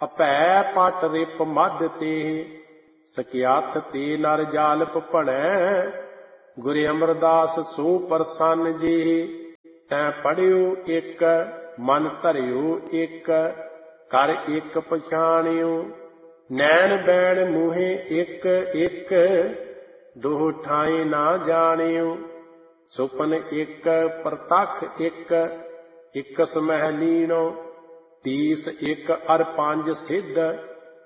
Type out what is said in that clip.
ਅਭੈ ਪਟ ਰਿਪ ਮਧ ਤੇ ਸਕਿਆਥ ਤੇ ਨਰ ਜਾਲਪ ਭਣੈ। ਗੁਰੂ ਅਮਰਦਾਸ ਸੋ ਪ੍ਰਸੰਨ ਜੀ ਤੈਂ ਪੜਿਓ ਇੱਕ ਮਨ ਧਰਿਓ ਇੱਕ ਕਰ ਇੱਕ ਪਛਾਣਿਓ। ਨੈਣ ਬੈਣ ਮੂਹੇ ਇੱਕ ਇੱਕ ਦੋਹ ਠਾਏ ਨਾ ਜਾਣਿਓ। ਸੁਪਨ ਇੱਕ ਪ੍ਰਤੱਖ ਇੱਕ ਇਕਸ ਮਹਿ ਲੀਨੋ। ਤੀਸ ਇੱਕ ਅਰ ਪੰਜ ਸਿੱਧ